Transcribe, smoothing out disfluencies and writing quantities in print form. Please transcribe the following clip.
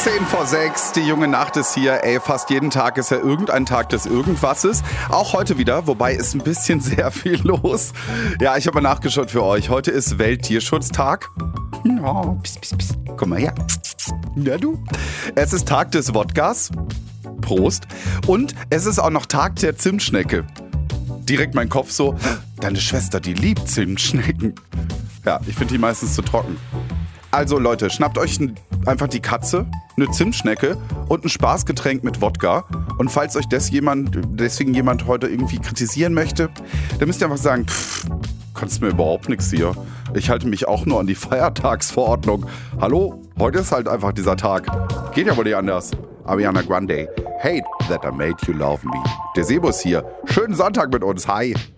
10:10, die junge Nacht ist hier. Ey, fast jeden Tag ist ja irgendein Tag des Irgendwasses. Auch heute wieder, wobei ist ein bisschen sehr viel los. Ja, ich habe mal nachgeschaut für euch. Heute ist Welttierschutztag. Ja, pss, pss, pss. Komm mal her. Na du. Es ist Tag des Wodkas. Prost. Und es ist auch noch Tag der Zimtschnecke. Direkt mein Kopf so, deine Schwester, die liebt Zimtschnecken. Ja, ich finde die meistens zu trocken. Also Leute, schnappt euch einfach die Katze, eine Zimtschnecke und ein Spaßgetränk mit Wodka. Und falls euch deswegen jemand heute irgendwie kritisieren möchte, dann müsst ihr einfach sagen, kannst mir überhaupt nichts hier. Ich halte mich auch nur an die Feiertagsverordnung. Hallo, heute ist halt einfach dieser Tag. Geht ja wohl nicht anders. Ariana Grande, Hate that I made you love me. Der Sebus hier. Schönen Sonntag mit uns. Hi.